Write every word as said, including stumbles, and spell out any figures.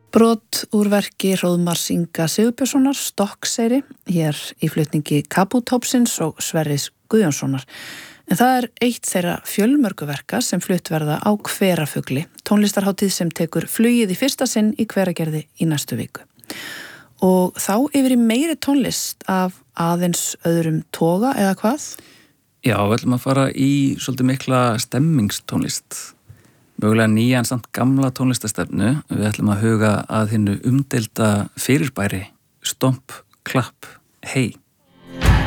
Brot úr verki Hróðmars Inga Sigurbjörnssonar, Stokkseyri, hér í flutningi Kabutópsins og Sverris Guðjónssonar. En það er eitt þeirra fjölmörgu verka sem flutt verða á Hverafugli, tónlistarhátíð sem tekur flugið í fyrsta sinn í Hveragerði í næstu viku. Og þá yfir í meiri tónlist af aðeins öðrum toga eða hvað? Já, við ætlum að fara í svolítið mikla stemmingstónlist. Mögulega nýjan samt gamla tónlistastefnu. Við ætlum að huga að hinnu umdeilda fyrirbæri Stomp, klapp, hey.